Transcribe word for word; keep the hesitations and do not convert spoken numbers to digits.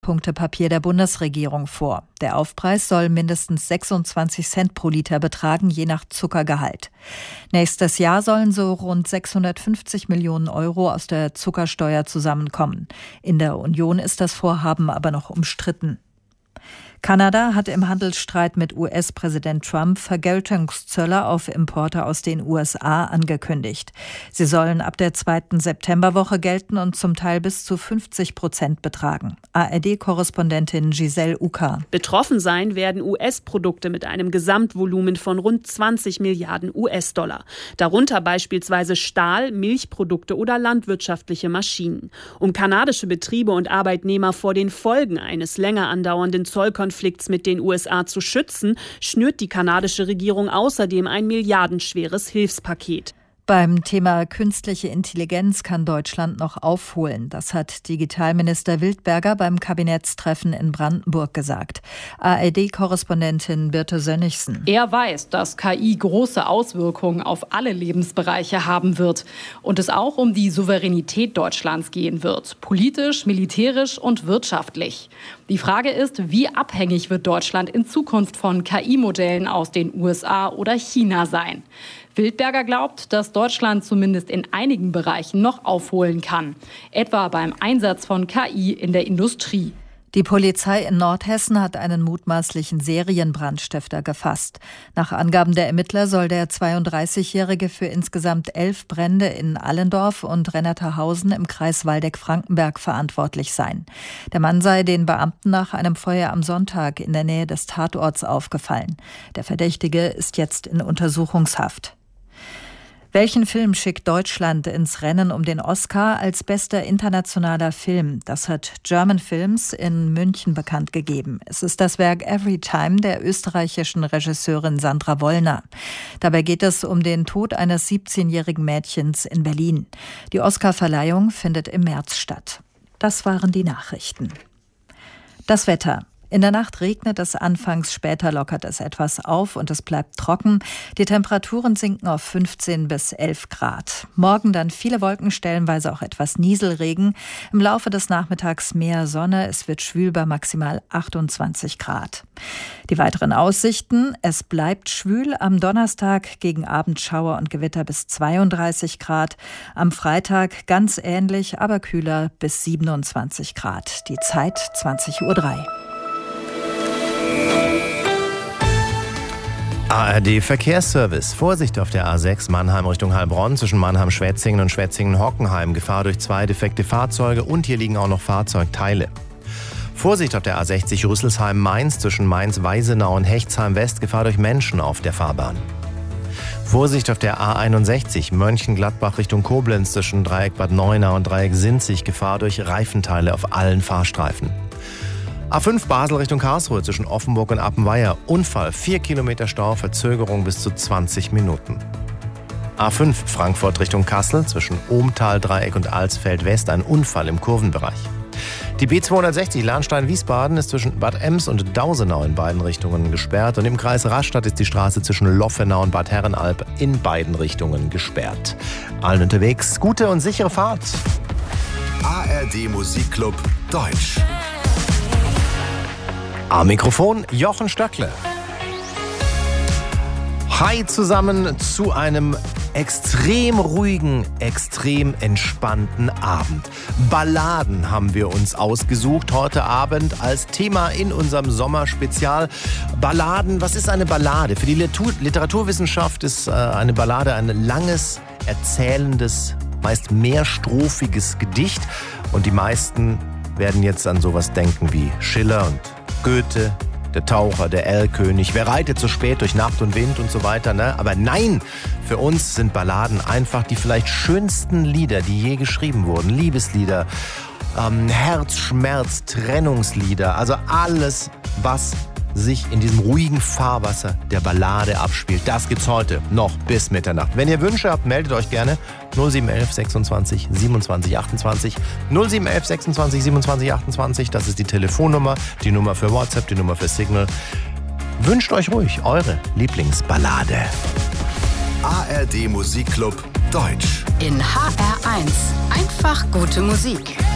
Punktepapier der Bundesregierung vor. Der Aufpreis soll mindestens sechsundzwanzig Cent pro Liter betragen, je nach Zuckergehalt. Nächstes Jahr sollen so rund sechshundertfünfzig Millionen Euro aus der Zuckersteuer zusammenkommen. In der Union ist das Vorhaben aber noch umstritten. Kanada hat im Handelsstreit mit U S-Präsident Trump Vergeltungszölle auf Importe aus den U S A angekündigt. Sie sollen ab der zweiten Septemberwoche gelten und zum Teil bis zu fünfzig Prozent betragen. A R D-Korrespondentin Giselle Uka. Betroffen sein werden U S-Produkte mit einem Gesamtvolumen von rund zwanzig Milliarden U S-Dollar. Darunter beispielsweise Stahl, Milchprodukte oder landwirtschaftliche Maschinen. Um kanadische Betriebe und Arbeitnehmer vor den Folgen eines länger andauernden Zollkonflikts mit den U S A zu schützen, schnürt die kanadische Regierung außerdem ein milliardenschweres Hilfspaket. Beim Thema künstliche Intelligenz kann Deutschland noch aufholen. Das hat Digitalminister Wildberger beim Kabinettstreffen in Brandenburg gesagt. A R D-Korrespondentin Birte Sönnigsen. Er weiß, dass K I große Auswirkungen auf alle Lebensbereiche haben wird und es auch um die Souveränität Deutschlands gehen wird. Politisch, militärisch und wirtschaftlich. Die Frage ist, wie abhängig wird Deutschland in Zukunft von K I-Modellen aus den U S A oder China sein? Wildberger glaubt, dass Deutschland zumindest in einigen Bereichen noch aufholen kann, etwa beim Einsatz von K I in der Industrie. Die Polizei in Nordhessen hat einen mutmaßlichen Serienbrandstifter gefasst. Nach Angaben der Ermittler soll der zweiunddreißigjährige für insgesamt elf Brände in Allendorf und Rennertahausen im Kreis Waldeck-Frankenberg verantwortlich sein. Der Mann sei den Beamten nach einem Feuer am Sonntag in der Nähe des Tatorts aufgefallen. Der Verdächtige ist jetzt in Untersuchungshaft. Welchen Film schickt Deutschland ins Rennen um den Oscar als bester internationaler Film? Das hat German Films in München bekannt gegeben. Es ist das Werk Everytime der österreichischen Regisseurin Sandra Wollner. Dabei geht es um den Tod eines siebzehnjährigen Mädchens in Berlin. Die Oscarverleihung findet im März statt. Das waren die Nachrichten. Das Wetter. In der Nacht regnet es anfangs, später lockert es etwas auf und es bleibt trocken. Die Temperaturen sinken auf fünfzehn bis elf Grad. Morgen dann viele Wolken, stellenweise auch etwas Nieselregen. Im Laufe des Nachmittags mehr Sonne. Es wird schwül bei maximal achtundzwanzig Grad. Die weiteren Aussichten: Es bleibt schwül. Am Donnerstag gegen Abend Schauer und Gewitter bis zweiunddreißig Grad. Am Freitag ganz ähnlich, aber kühler bis siebenundzwanzig Grad. Die Zeit zwanzig Uhr drei. A R D Verkehrsservice. Vorsicht auf der A sechs Mannheim Richtung Heilbronn zwischen Mannheim-Schwetzingen und Schwetzingen-Hockenheim. Gefahr durch zwei defekte Fahrzeuge und hier liegen auch noch Fahrzeugteile. Vorsicht auf der A sechzig Rüsselsheim-Mainz zwischen Mainz-Weisenau und Hechtsheim-West. Gefahr durch Menschen auf der Fahrbahn. Vorsicht auf der A einundsechzig Mönchengladbach Richtung Koblenz zwischen Dreieck Bad Neuenahr und Dreieck Sinzig. Gefahr durch Reifenteile auf allen Fahrstreifen. A fünf Basel Richtung Karlsruhe zwischen Offenburg und Appenweier. Unfall, vier Kilometer Stau, Verzögerung bis zu zwanzig Minuten. A fünf Frankfurt Richtung Kassel zwischen Ohmtal-Dreieck und Alsfeld West. Ein Unfall im Kurvenbereich. Die B zweihundertsechzig Lahnstein-Wiesbaden ist zwischen Bad Ems und Dausenau in beiden Richtungen gesperrt. Und im Kreis Rastatt ist die Straße zwischen Loffenau und Bad Herrenalb in beiden Richtungen gesperrt. Allen unterwegs gute und sichere Fahrt. A R D Musikclub Deutsch. Am Mikrofon Jochen Stöckle. Hi zusammen zu einem extrem ruhigen, extrem entspannten Abend. Balladen haben wir uns ausgesucht heute Abend als Thema in unserem Sommerspezial. Balladen, was ist eine Ballade? Für die Literaturwissenschaft ist eine Ballade ein langes, erzählendes, meist mehrstrophiges Gedicht. Und die meisten werden jetzt an sowas denken wie Schiller und Goethe, der Taucher, der Erlkönig, wer reitet so spät durch Nacht und Wind und so weiter, ne? Aber nein, für uns sind Balladen einfach die vielleicht schönsten Lieder, die je geschrieben wurden. Liebeslieder, ähm, Herzschmerz, Trennungslieder, also alles, was sich in diesem ruhigen Fahrwasser der Ballade abspielt. Das gibt's heute noch bis Mitternacht. Wenn ihr Wünsche habt, meldet euch gerne null sieben eins eins sechsundzwanzig siebenundzwanzig achtundzwanzig null sieben eins eins sechsundzwanzig siebenundzwanzig achtundzwanzig. Das ist die Telefonnummer, die Nummer für WhatsApp, die Nummer für Signal. Wünscht euch ruhig eure Lieblingsballade. A R D Musikclub Deutsch. In H R eins. Einfach gute Musik.